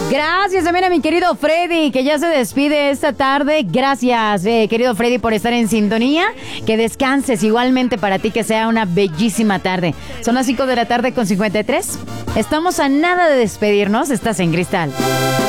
Gracias también a mi querido Freddy, que ya se despide esta tarde. Gracias, querido Freddy, por estar en sintonía. Que descanses igualmente para ti, que sea una bellísima tarde. Son las 5 de la tarde con 53. Estamos a nada de despedirnos. Estás en Cristal.